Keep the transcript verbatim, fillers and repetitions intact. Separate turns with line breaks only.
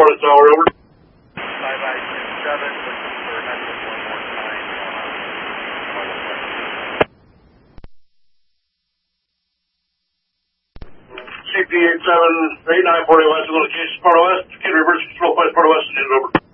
Sparta Tower, over.
five I two seven, looking for Network one more time.
C P eight seven eight nine forty West, location Sparta West, can reverse control by Sparta West, and over.